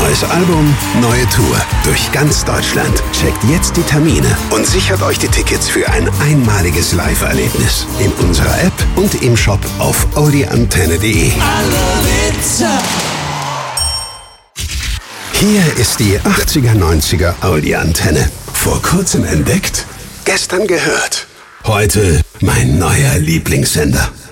Neues Album, neue Tour. Durch ganz Deutschland. Checkt jetzt die Termine und sichert euch die Tickets für ein einmaliges Live-Erlebnis. In unserer App und im Shop auf oldieantenne.de. Hier ist die 80er, 90er Audi-Antenne. Vor kurzem entdeckt, gestern gehört. Heute mein neuer Lieblingssender.